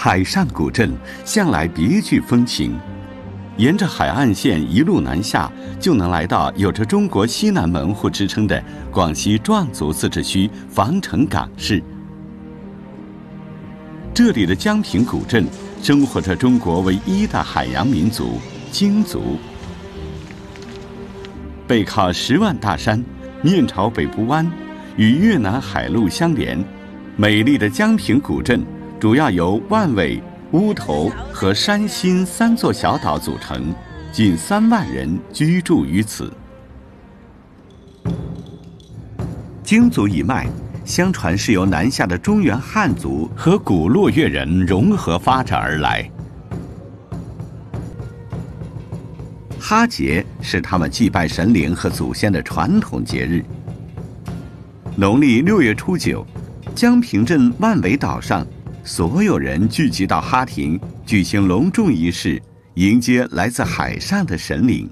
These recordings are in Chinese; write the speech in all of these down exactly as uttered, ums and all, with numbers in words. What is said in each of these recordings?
海上古镇向来别具风情，沿着海岸线一路南下，就能来到有着中国西南门户之称的广西壮族自治区防城港市。这里的江平古镇生活着中国唯一的海洋民族京族。背靠十万大山，面朝北部湾，与越南海路相连。美丽的江平古镇主要由万尾、乌头和山新三座小岛组成，近三万人居住于此。京族一脉，相传是由南下的中原汉族和古洛越人融合发展而来。哈节是他们祭拜神灵和祖先的传统节日。农历六月初九，江平镇万尾岛上，所有人聚集到哈亭，举行隆重仪式，迎接来自海上的神灵。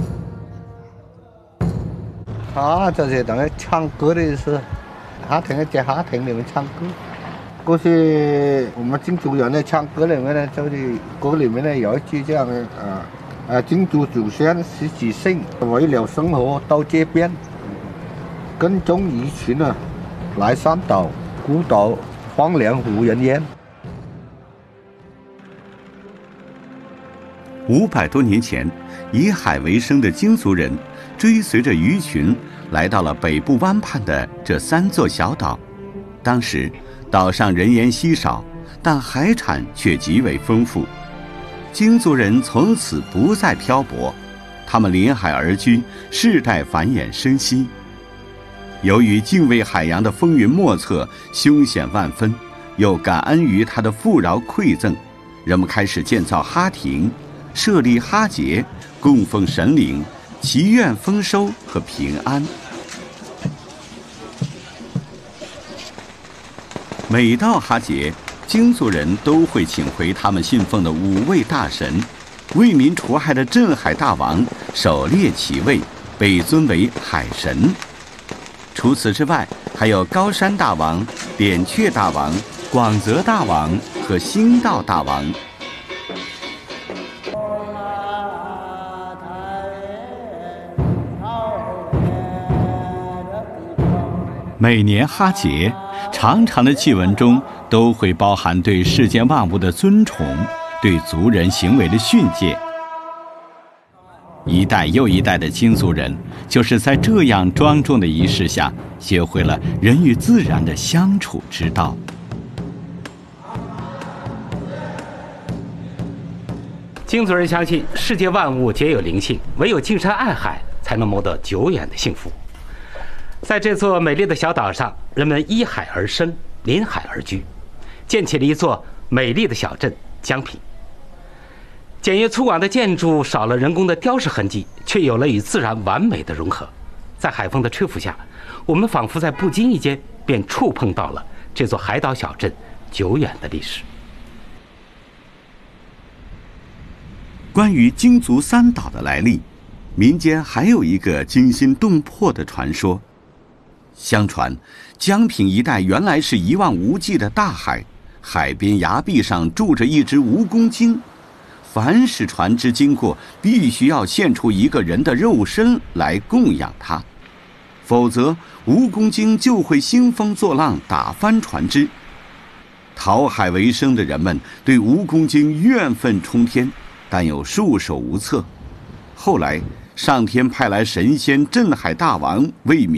啊，这是等于唱歌的意思。哈亭在哈亭里面唱歌，过去我们京族人的唱歌里面呢，就是歌里面呢有一句这样的啊。呃，京族祖先十几姓为了生活到这边，跟踪一群呢，来山岛孤岛荒凉无人烟。 五百多年前，以海为生的京族人追随着鱼群来到了北部湾畔的这三座小岛。当时岛上人烟稀少，但海产却极为丰富。京族人从此不再漂泊，他们临海而居，世代繁衍生息。由于敬畏海洋的风云莫测、凶险万分，又感恩于它的富饶馈赠，人们开始建造哈亭，设立哈节，供奉神灵，祈愿丰收和平安。每到哈节，京族人都会请回他们信奉的五位大神，为民除害的镇海大王狩猎其位，被尊为海神。除此之外，还有高山大王、点雀大王、广泽大王和兴道大王。每年哈节，长长的祭文中都会包含对世间万物的尊崇，对族人行为的训诫。一代又一代的京族人，就是在这样庄重的仪式下，学会了人与自然的相处之道。 京族人相信世界万物皆有灵性，唯有敬山爱海，才能谋得久远的幸福。在这座美丽的小岛上，人们依海而生，临海而居，建起了一座美丽的小镇江平。简约粗犷的建筑少了人工的雕饰痕迹，却有了与自然完美的融合。在海风的吹拂下，我们仿佛在不经意间便触碰到了这座海岛小镇久远的历史。 关于京族三岛的来历，民间还有一个惊心动魄的传说。相传，江平一带原来是一望无际的大海，海边崖壁上住着一只蜈蚣精。凡是船只经过，必须要献出一个人的肉身来供养它，否则蜈蚣精就会兴风作浪，打翻船只。讨海为生的人们对蜈蚣精怨愤冲天，但又束手无策。后来，上天派来神仙镇海大王为民